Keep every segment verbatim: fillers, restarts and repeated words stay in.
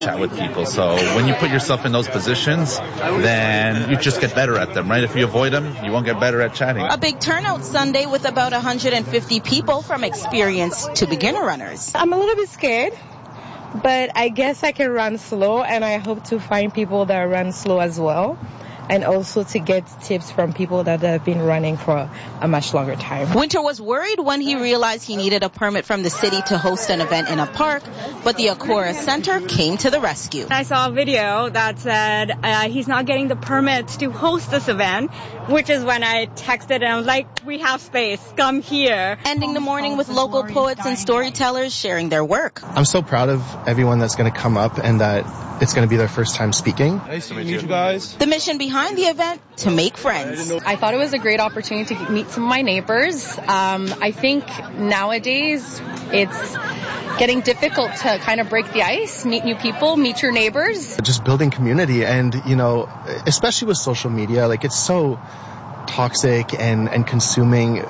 chat with people. So when you put yourself in those positions, then you just get better at them, right? If you avoid them, you won't get better at chatting. A big turnout Sunday with about one hundred fifty people from experienced to beginner runners. I'm a little bit scared, but I guess I can run slow, and I hope to find people that run slow as well. And also to get tips from people that have been running for a much longer time. Winter was worried when he realized he needed a permit from the city to host an event in a park, but the Akora Center came to the rescue. I saw a video that said uh, he's not getting the permit to host this event, which is when I texted and I was like, we have space, come here. Ending the morning with local poets and storytellers sharing their work. I'm so proud of everyone that's going to come up and that it's going to be their first time speaking. Nice to meet you guys. The mission behind the event, to make friends. I thought it was a great opportunity to meet some of my neighbors. Um, I think nowadays it's getting difficult to kind of break the ice, meet new people, meet your neighbors. Just building community, and, you know, especially with social media, like it's so toxic and, and consuming.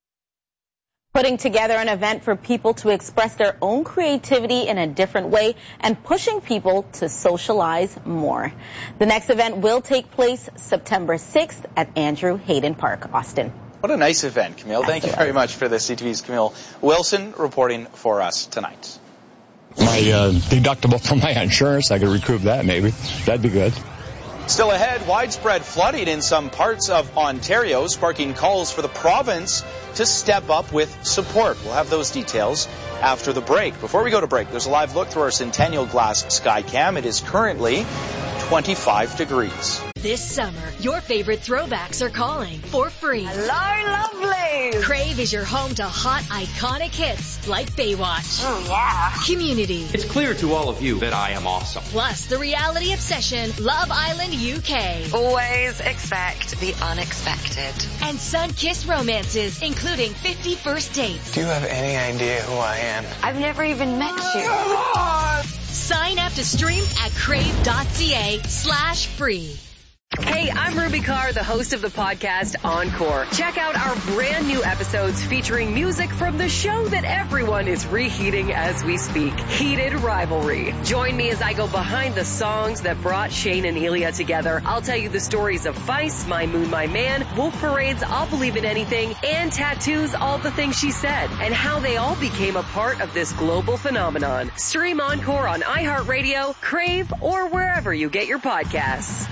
Putting together an event for people to express their own creativity in a different way and pushing people to socialize more. The next event will take place September sixth at Andrew Hayden Park, Austin. What a nice event, Camille. Thank you very much for this. C T V's Camille Wilson reporting for us tonight. My uh, deductible from my insurance, I could recoup that maybe. That'd be good. Still ahead, widespread flooding in some parts of Ontario, sparking calls for the province to step up with support. We'll have those details after the break. Before we go to break, there's a live look through our Centennial Glass Skycam. It is currently twenty-five degrees. This summer, your favorite throwbacks are calling for free. Hello, lovely. Crave is your home to hot, iconic hits like Baywatch. Oh, yeah. Community. It's clear to all of you that I am awesome. Plus, the reality obsession, Love Island U K. Always expect the unexpected. And sun-kissed romances, including fifty First Dates. Do you have any idea who I am? I've never even met you. Sign up to stream at crave.ca slash free. Hey, I'm Ruby Carr, the host of the podcast Encore. Check out our brand new episodes featuring music from the show that everyone is reheating as we speak, Heated Rivalry. Join me as I go behind the songs that brought Shane and Elia together. I'll tell you the stories of Vice, My Moon, My Man, Wolf Parade's I'll Believe in Anything, and Tattoo's All the Things She Said, and how they all became a part of this global phenomenon. Stream Encore on iHeartRadio, Crave, or wherever you get your podcasts.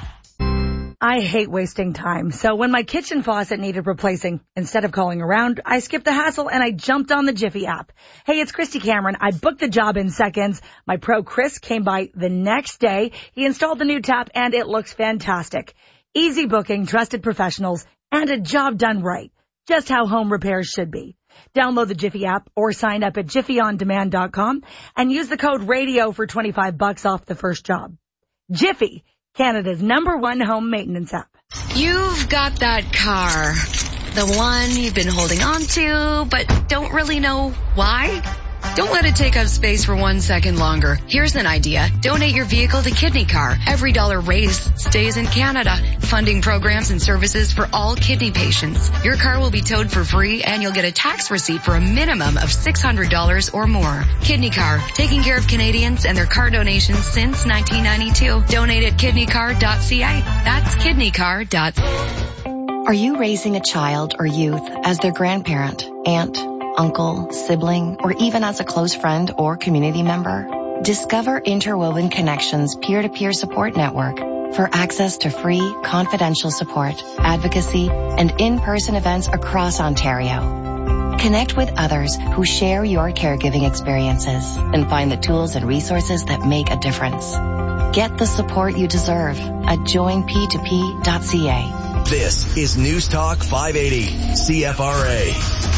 I hate wasting time. So when my kitchen faucet needed replacing, instead of calling around, I skipped the hassle and I jumped on the Jiffy app. Hey, it's Christy Cameron. I booked the job in seconds. My pro Chris came by the next day. He installed the new tap and it looks fantastic. Easy booking, trusted professionals, and a job done right. Just how home repairs should be. Download the Jiffy app or sign up at jiffy on demand dot com and use the code radio for twenty-five bucks off the first job. Jiffy, Canada's number one home maintenance app. You've got that car, the one you've been holding on to, but don't really know why. Don't let it take up space for one second longer. Here's an idea. Donate your vehicle to Kidney Car. Every dollar raised stays in Canada, funding programs and services for all kidney patients. Your car will be towed for free and you'll get a tax receipt for a minimum of six hundred dollars or more. Kidney Car, taking care of Canadians and their car donations since nineteen ninety-two. Donate at kidney car dot c a. That's kidney car dot c a. Are you raising a child or youth as their grandparent, aunt, uncle, sibling, or even as a close friend or community member? Discover Interwoven Connections peer-to-peer support network for access to free, confidential support, advocacy, and in-person events across Ontario. Connect with others who share your caregiving experiences and find the tools and resources that make a difference. Get the support you deserve at join p two p dot c a. This is News Talk five eighty, C F R A.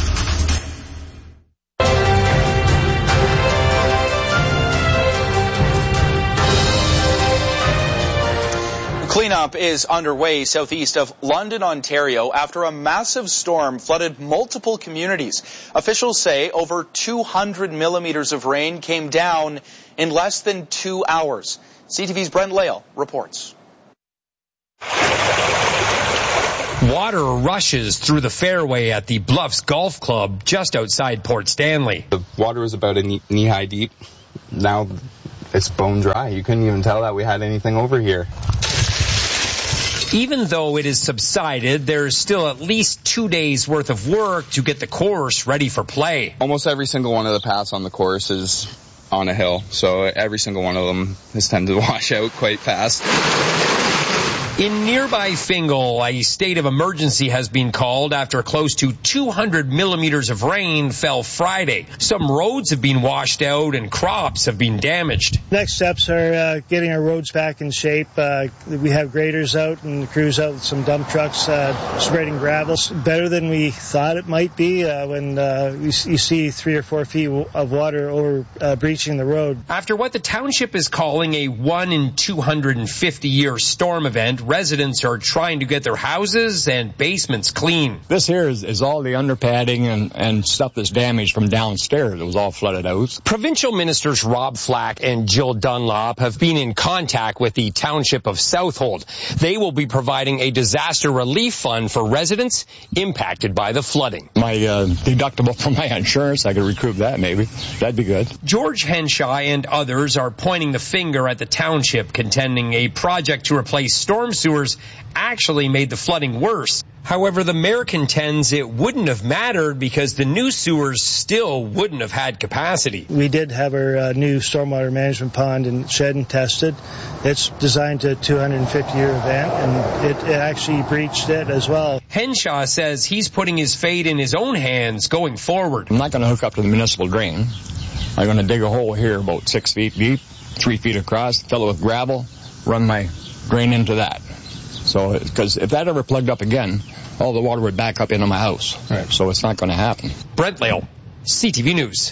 Cleanup is underway southeast of London, Ontario, after a massive storm flooded multiple communities. Officials say over two hundred millimeters of rain came down in less than two hours. C T V's Brent Lale reports. Water rushes through the fairway at the Bluffs Golf Club just outside Port Stanley. The water was about a knee-high deep. Now it's bone dry. You couldn't even tell that we had anything over here. Even though it has subsided, there's still at least two days worth of work to get the course ready for play. Almost every single one of the paths on the course is on a hill, so every single one of them is tended to wash out quite fast. In nearby Fingal, a state of emergency has been called after close to two hundred millimeters of rain fell Friday. Some roads have been washed out and crops have been damaged. Next steps are uh, getting our roads back in shape. Uh, we have graders out and the crews out with some dump trucks uh, spreading gravel. Better than we thought it might be uh, when uh, you, you see three or four feet of water over uh, breaching the road. After what the township is calling a one in two hundred fifty year storm event, residents are trying to get their houses and basements clean. This here is, is all the underpadding and, and stuff that's damaged from downstairs. It was all flooded out. Provincial Ministers Rob Flack and Jill Dunlop have been in contact with the township of Southold. They will be providing a disaster relief fund for residents impacted by the flooding. My uh, deductible from my insurance, I could recoup that maybe. That'd be good. George Henshaw and others are pointing the finger at the township, contending a project to replace storm sewers actually made the flooding worse. However, the mayor contends it wouldn't have mattered because the new sewers still wouldn't have had capacity. We did have our uh, new stormwater management pond in Shedden tested. It's designed to a two hundred fifty year event, and it, it actually breached it as well. Henshaw says he's putting his fate in his own hands going forward. I'm not going to hook up to the municipal drain. I'm going to dig a hole here about six feet deep, three feet across, fill it with gravel, run my drain into that. So, because if that ever plugged up again, all the water would back up into my house. Right. So it's not going to happen. Brent Lale, C T V News.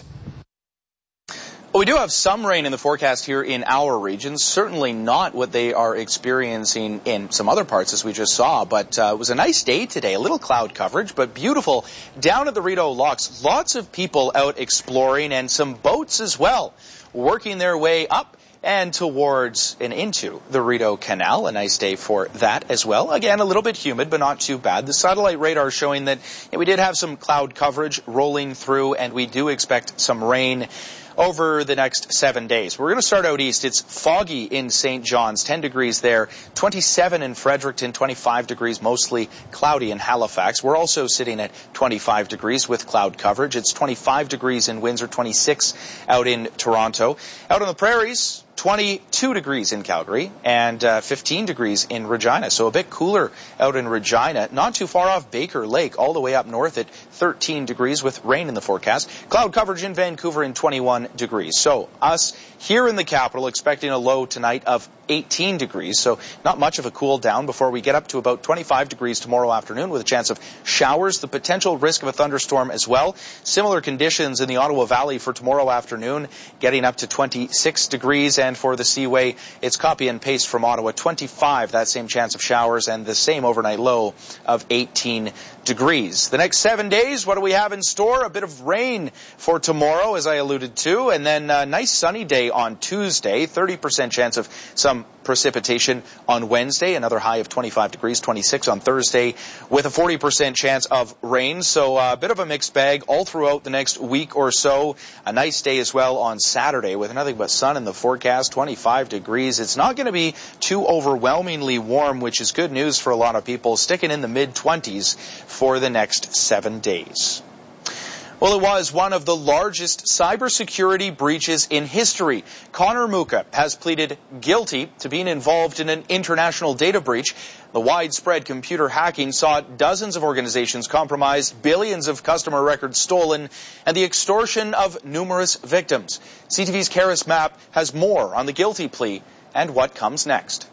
Well, we do have some rain in the forecast here in our region. Certainly not what they are experiencing in some other parts, as we just saw. But uh, it was a nice day today. A little cloud coverage, but beautiful. Down at the Rideau Locks, lots of people out exploring and some boats as well, working their way up and towards and into the Rideau Canal. A nice day for that as well. Again, a little bit humid, but not too bad. The satellite radar showing that yeah, we did have some cloud coverage rolling through, and we do expect some rain over the next seven days. We're going to start out east. It's foggy in Saint John's, ten degrees there, twenty-seven in Fredericton, twenty-five degrees, mostly cloudy in Halifax. We're also sitting at twenty-five degrees with cloud coverage. It's twenty-five degrees in Windsor, twenty-six out in Toronto. Out on the prairies, twenty-two degrees in Calgary and uh, fifteen degrees in Regina. So a bit cooler out in Regina. Not too far off Baker Lake, all the way up north at thirteen degrees with rain in the forecast. Cloud coverage in Vancouver in twenty-one degrees. So us here in the capital expecting a low tonight of eighteen degrees. So not much of a cool down before we get up to about twenty-five degrees tomorrow afternoon with a chance of showers. The potential risk of a thunderstorm as well. Similar conditions in the Ottawa Valley for tomorrow afternoon, getting up to twenty-six degrees. And for the Seaway, it's copy and paste from Ottawa, twenty-five, that same chance of showers, and the same overnight low of eighteen degrees. The next seven days, what do we have in store? A bit of rain for tomorrow, as I alluded to, and then a nice sunny day on Tuesday, thirty percent chance of some precipitation on Wednesday, another high of twenty-five degrees, twenty-six on Thursday, with a forty percent chance of rain. So a bit of a mixed bag all throughout the next week or so. A nice day as well on Saturday with nothing but sun in the forecast, twenty-five degrees. It's not going to be too overwhelmingly warm, which is good news for a lot of people, sticking in the mid twenties for the next seven days. Well, it was one of the largest cybersecurity breaches in history. Connor Muka has pleaded guilty to being involved in an international data breach. The widespread computer hacking saw dozens of organizations compromised, billions of customer records stolen, and the extortion of numerous victims. C T V's Karis Mapp has more on the guilty plea and what comes next.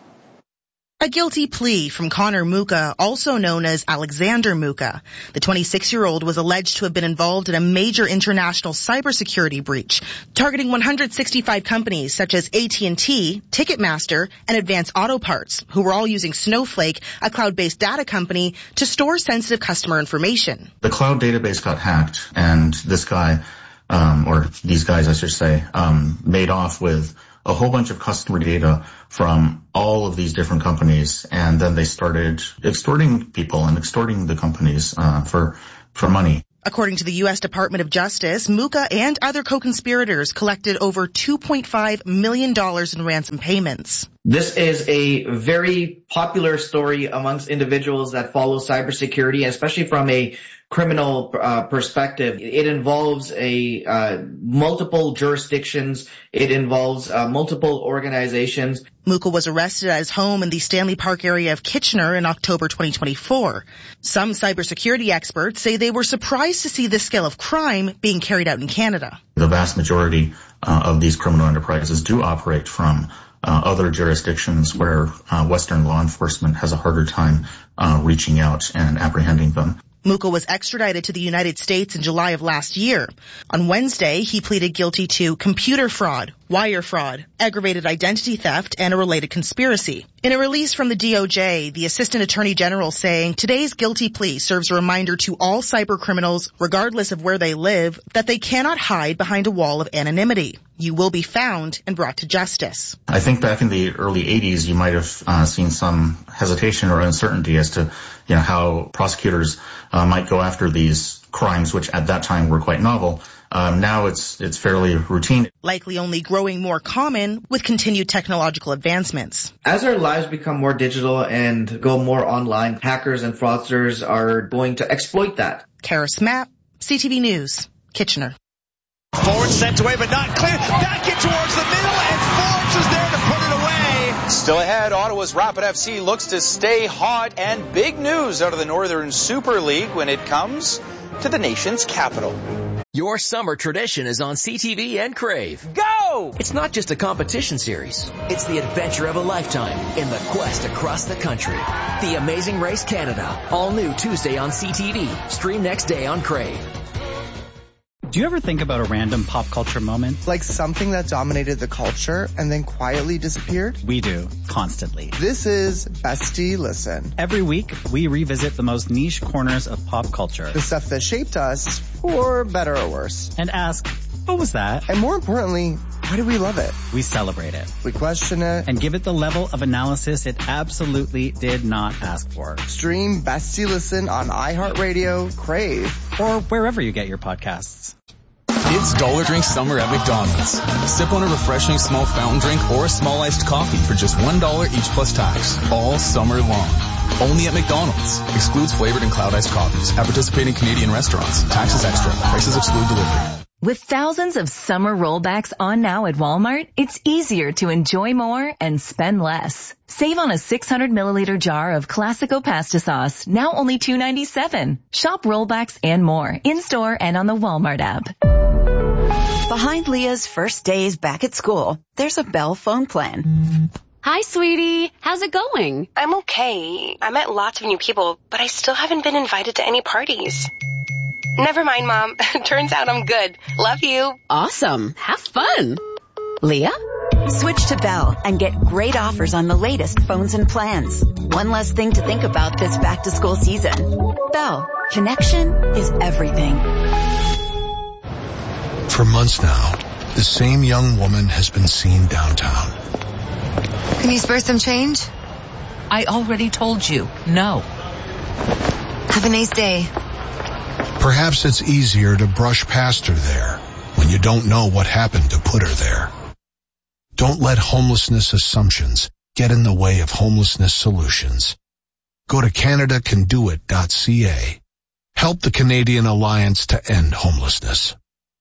A guilty plea from Connor Muka, also known as Alexander Muka. The twenty-six-year-old was alleged to have been involved in a major international cybersecurity breach, targeting one hundred sixty-five companies such as A T and T, Ticketmaster, and Advance Auto Parts, who were all using Snowflake, a cloud-based data company, to store sensitive customer information. The cloud database got hacked, and this guy, um, or these guys, I should say, um, made off with a whole bunch of customer data from all of these different companies, and then they started extorting people and extorting the companies uh, for for money. According to the U S Department of Justice, Muka and other co-conspirators collected over two point five million dollars in ransom payments. This is a very popular story amongst individuals that follow cybersecurity, especially from a criminal uh, perspective. It involves a uh, multiple jurisdictions. It involves uh, multiple organizations. Muka was arrested at his home in the Stanley Park area of Kitchener in October twenty twenty-four. Some cybersecurity experts say they were surprised to see this scale of crime being carried out in Canada. The vast majority uh, of these criminal enterprises do operate from uh, other jurisdictions where uh, Western law enforcement has a harder time uh, reaching out and apprehending them. Muka was extradited to the United States in July of last year. On Wednesday, he pleaded guilty to computer fraud, wire fraud, aggravated identity theft, and a related conspiracy. In a release from the D O J, the Assistant Attorney General saying today's guilty plea serves a reminder to all cyber criminals, regardless of where they live, that they cannot hide behind a wall of anonymity. You will be found and brought to justice. I think back in the early eighties, you might have uh, seen some hesitation or uncertainty as to, you know, how prosecutors uh, might go after these crimes, which at that time were quite novel. Um, now it's it's fairly routine. Likely only growing more common with continued technological advancements. As our lives become more digital and go more online, hackers and fraudsters are going to exploit that. Kara Smapp, C T V News, Kitchener. Forward sent away, but not clear. Back in towards the middle, and Forbes is there to put it away. Still ahead, Ottawa's Rapid F C looks to stay hot, and big news out of the Northern Super League when it comes to the nation's capital. Your summer tradition is on C T V and Crave. Go! It's not just a competition series. It's the adventure of a lifetime in the quest across the country. The Amazing Race Canada. All new Tuesday on C T V. Stream next day on Crave. Do you ever think about a random pop culture moment? Like something that dominated the culture and then quietly disappeared? We do, constantly. This is Bestie Listen. Every week, we revisit the most niche corners of pop culture. The stuff that shaped us, for better or worse. And ask, what was that? And more importantly, why do we love it? We celebrate it. We question it. And give it the level of analysis it absolutely did not ask for. Stream Bestie Listen on iHeartRadio, Crave, or wherever you get your podcasts. It's Dollar Drink Summer at McDonald's. Sip on a refreshing small fountain drink or a small iced coffee for just one dollar each plus tax. All summer long. Only at McDonald's. Excludes flavored and cloud iced coffees. At participating Canadian restaurants. Taxes extra. Prices exclude delivery. With thousands of summer rollbacks on now at Walmart, it's easier to enjoy more and spend less. Save on a six hundred milliliter jar of Classico pasta sauce, now only two ninety-seven. Shop rollbacks and more in-store and on the Walmart app. Behind Leah's first days back at school, there's a Bell phone plan. Hi, sweetie. How's it going? I'm okay. I met lots of new people, but I still haven't been invited to any parties. Never mind, Mom. Turns out I'm good. Love you. Awesome. Have fun. Leah? Switch to Bell and get great offers on the latest phones and plans. One less thing to think about this back-to-school season. Bell. Connection is everything. For months now, the same young woman has been seen downtown. Can you spare some change? I already told you, no. Have a nice day. Perhaps it's easier to brush past her there when you don't know what happened to put her there. Don't let homelessness assumptions get in the way of homelessness solutions. Go to Canada Can Do It dot C A. Help the Canadian Alliance to End Homelessness.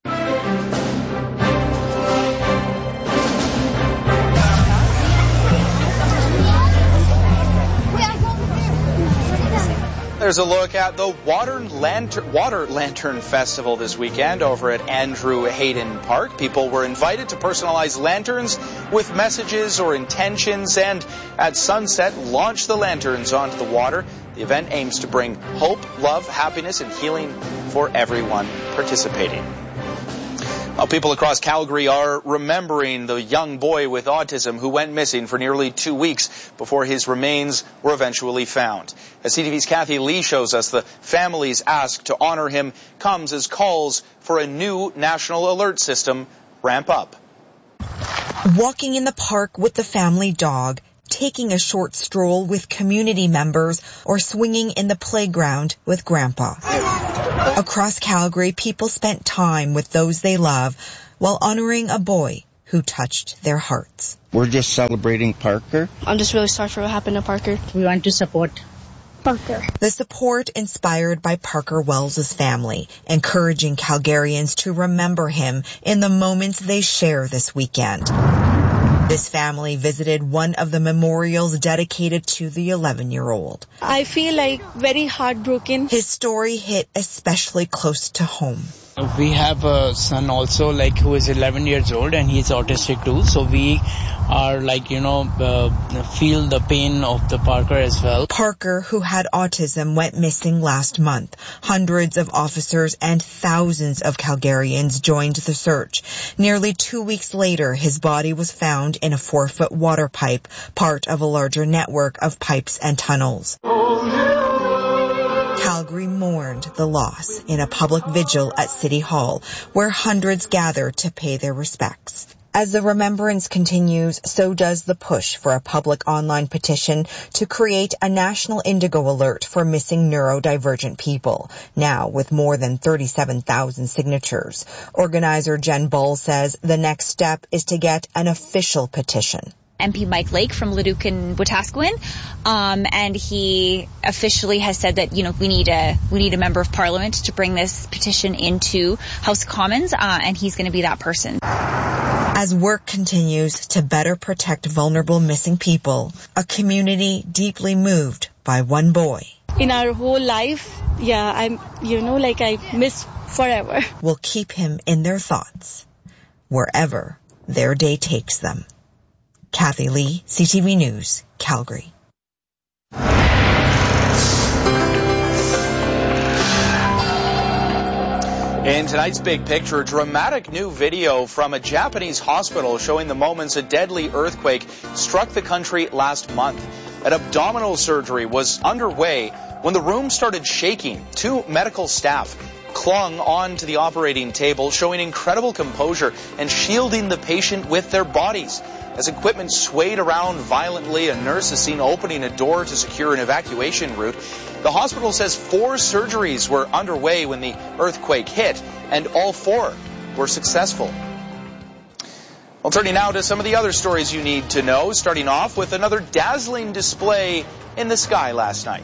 There's a look at the Water Lantern, Water Lantern Festival this weekend over at Andrew Hayden Park. People were invited to personalize lanterns with messages or intentions, and at sunset, launch the lanterns onto the water. The event aims to bring hope, love, happiness, and healing for everyone participating. Well, people across Calgary are remembering the young boy with autism who went missing for nearly two weeks before his remains were eventually found. As C T V's Kathy Lee shows us, the family's ask to honor him comes as calls for a new national alert system ramp up. Walking in the park with the family dog, taking a short stroll with community members, or swinging in the playground with Grandpa. Across Calgary, people spent time with those they love while honoring a boy who touched their hearts. We're just celebrating Parker. I'm just really sorry for what happened to Parker. We want to support Parker. The support inspired by Parker Wells' family, encouraging Calgarians to remember him in the moments they share this weekend. This family visited one of the memorials dedicated to the eleven-year-old. I feel like very heartbroken. His story hit especially close to home. We have a son also, like, who is eleven years old, and he's autistic too. So we are like, you know, uh, feel the pain of the Parker as well. Parker, who had autism, went missing last month. Hundreds of officers and thousands of Calgarians joined the search. Nearly two weeks later, his body was found in a four-foot water pipe, part of a larger network of pipes and tunnels. Calgary mourned the loss in a public vigil at City Hall, where hundreds gathered to pay their respects. As the remembrance continues, so does the push for a public online petition to create a national Indigo alert for missing neurodivergent people, now with more than thirty-seven thousand signatures. Organizer Jen Bull says the next step is to get an official petition. M P Mike Lake from Leduc and Wetaskiwin, um, and he officially has said that, you know, we need a we need a member of parliament to bring this petition into House of Commons, uh, and he's going to be that person. As work continues to better protect vulnerable missing people, a community deeply moved by one boy. In our whole life, yeah, I'm, you know, like I miss forever. Will keep him in their thoughts, wherever their day takes them. Kathy Lee, C T V News, Calgary. In tonight's Big Picture, dramatic new video from a Japanese hospital showing the moments a deadly earthquake struck the country last month. An abdominal surgery was underway when the room started shaking. Two medical staff clung on to the operating table, showing incredible composure and shielding the patient with their bodies. As equipment swayed around violently, a nurse is seen opening a door to secure an evacuation route. The hospital says four surgeries were underway when the earthquake hit, and all four were successful. Well, turning now to some of the other stories you need to know, starting off with another dazzling display in the sky last night.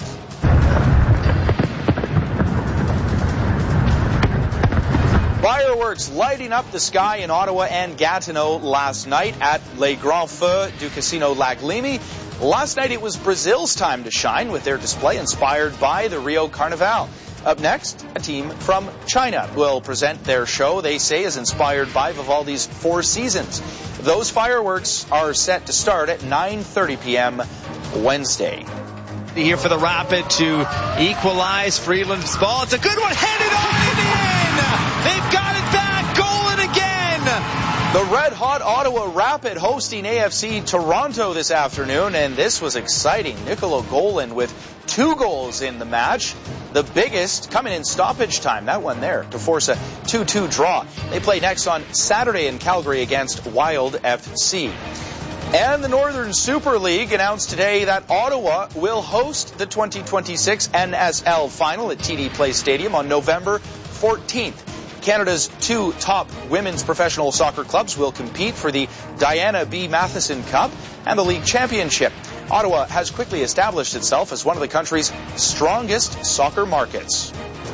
Fireworks lighting up the sky in Ottawa and Gatineau last night at Les Grands Feux du Casino Lac Limy. Last night it was Brazil's time to shine with their display inspired by the Rio Carnival. Up next, a team from China will present their show they say is inspired by Vivaldi's Four Seasons. Those fireworks are set to start at nine thirty p.m. Wednesday. Here for the Rapid to equalize Freeland's ball. It's a good one, headed on in the end. They've got it back, goal again. The red-hot Ottawa Rapid hosting A F C Toronto this afternoon, and this was exciting. Nicolo Golan with two goals in the match, the biggest coming in stoppage time, that one there, to force a two two draw. They play next on Saturday in Calgary against Wild F C. And the Northern Super League announced today that Ottawa will host the twenty twenty-six N S L final at T D Place Stadium on November fourteenth. Canada's two top women's professional soccer clubs will compete for the Diana B. Matheson Cup and the league championship. Ottawa has quickly established itself as one of the country's strongest soccer markets.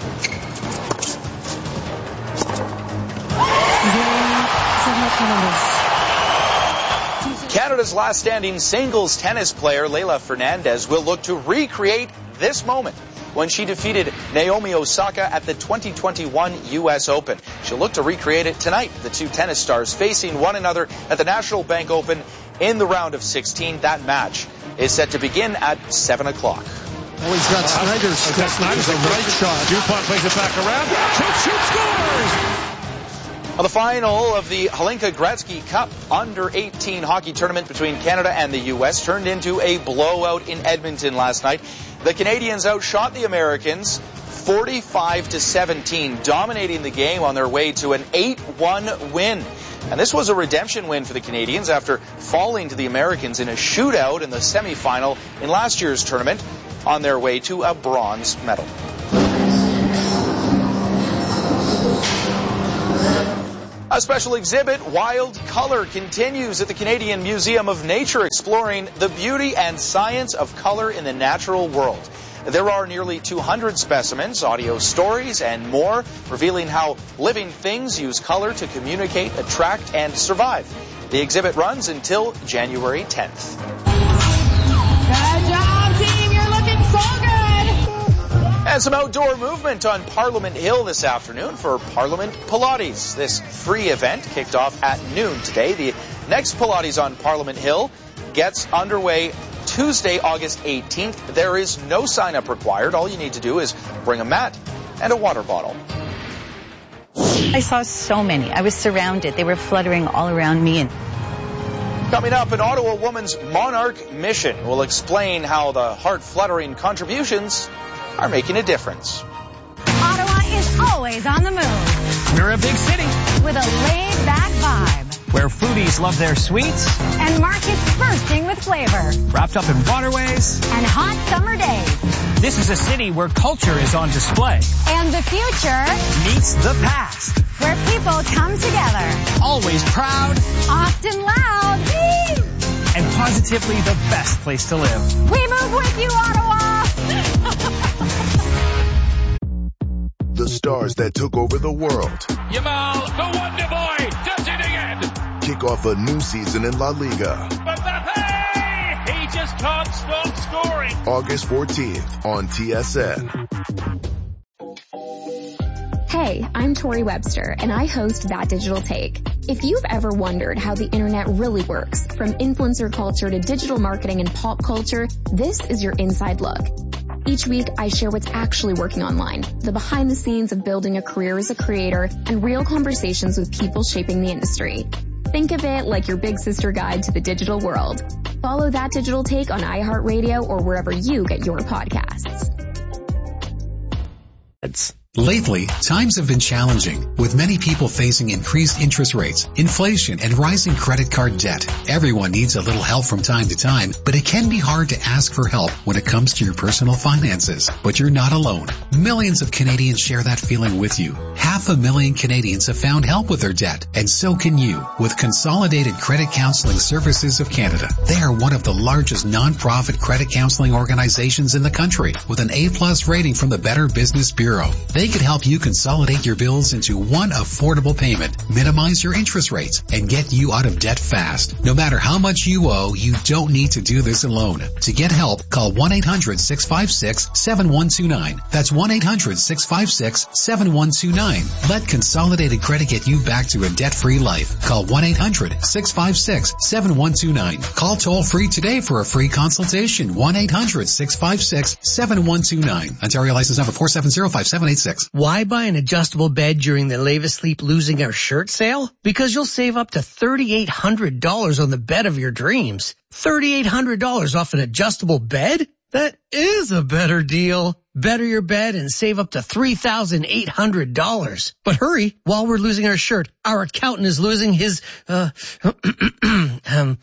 Canada's last standing singles tennis player, Leylah Fernandez, will look to recreate this moment when she defeated Naomi Osaka at the twenty twenty-one U S Open. She'll look to recreate it tonight. The two tennis stars facing one another at the National Bank Open in the round of sixteen. That match is set to begin at seven o'clock. Oh, he's got Snyder's. Snyder's a great shot. DuPont plays it back around. Shoot, shoot, scores! Well, the final of the Hlinka Gretzky Cup under eighteen hockey tournament between Canada and the U S turned into a blowout in Edmonton last night. The Canadians outshot the Americans forty-five to seventeen, dominating the game on their way to an eight one win. And this was a redemption win for the Canadians after falling to the Americans in a shootout in the semifinal in last year's tournament on their way to a bronze medal. A special exhibit, Wild Color, continues at the Canadian Museum of Nature, exploring the beauty and science of color in the natural world. There are nearly two hundred specimens, audio stories, and more, revealing how living things use color to communicate, attract, and survive. The exhibit runs until January tenth. Good job, team. You're looking so good. And some outdoor movement on Parliament Hill this afternoon for Parliament Pilates. This free event kicked off at noon today. The next Pilates on Parliament Hill gets underway Tuesday, August eighteenth. There is no sign-up required. All you need to do is bring a mat and a water bottle. I saw so many. I was surrounded. They were fluttering all around me. And Coming up, an Ottawa woman's Monarch mission will explain how the heart-fluttering contributions are making a difference. Ottawa is always on the move. We're a big city with a laid-back vibe, where foodies love their sweets and markets bursting with flavor, wrapped up in waterways and hot summer days. This is a city where culture is on display. And the future meets the past, where people come together. Always proud, often loud, and positively the best place to live. We move with you, Ottawa! The stars that took over the world. Yamal, the Wonder Boy, does it again. Kick off a new season in La Liga. Mbappe! He just can't stop scoring. August fourteenth on T S N. Hey, I'm Tori Webster, and I host That Digital Take. If you've ever wondered how the internet really works, from influencer culture to digital marketing and pop culture, this is your inside look. Each week, I share what's actually working online, the behind the scenes of building a career as a creator, and real conversations with people shaping the industry. Think of it like your big sister guide to the digital world. Follow That Digital Take on iHeartRadio or wherever you get your podcasts. Lately, times have been challenging, with many people facing increased interest rates, inflation, and rising credit card debt. Everyone needs a little help from time to time, but it can be hard to ask for help when it comes to your personal finances. But you're not alone. Millions of Canadians share that feeling with you. Half a million Canadians have found help with their debt, and so can you with Consolidated Credit Counseling Services of Canada. They are one of the largest non-profit credit counseling organizations in the country, with an A-plus rating from the Better Business Bureau. They could help you consolidate your bills into one affordable payment, minimize your interest rates, and get you out of debt fast. No matter how much you owe, you don't need to do this alone. To get help, call one eight hundred six five six seven one two nine. That's one eight hundred six five six seven one two nine. Let Consolidated Credit get you back to a debt-free life. Call one eight hundred six five six seven one two nine. Call toll-free today for a free consultation. one eight hundred six five six seven one two nine. Ontario license number four seven zero five seven eight six. Why buy an adjustable bed during the Leva Sleep Losing Our Shirt sale? Because you'll save up to three thousand eight hundred dollars on the bed of your dreams. three thousand eight hundred dollars off an adjustable bed? That is a better deal. Better your bed and save up to three thousand eight hundred dollars. But hurry, while we're losing our shirt, our accountant is losing his, uh, um,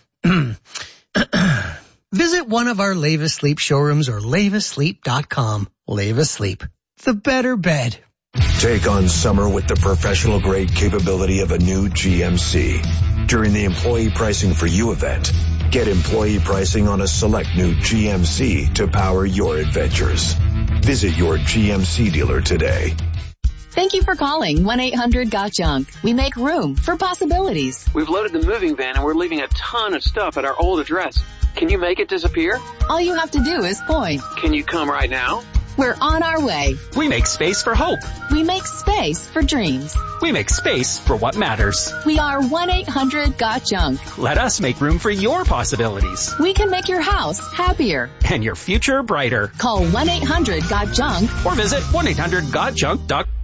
visit one of our Leva Sleep showrooms or leva sleep dot com. Leva Sleep. The better bed. Take on summer with the professional grade capability of a new G M C. During the Employee Pricing for You event, get employee pricing on a select new G M C to power your adventures. Visit your G M C dealer today. Thank you for calling one eight hundred got junk. We make room for possibilities. We've loaded the moving van and we're leaving a ton of stuff at our old address. Can you make it disappear? All you have to do is point. Can you come right now? We're on our way. We make space for hope. We make space for dreams. We make space for what matters. We are one eight hundred got junk. Let us make room for your possibilities. We can make your house happier. And your future brighter. Call one eight hundred got junk or visit one eight hundred got junk dot com.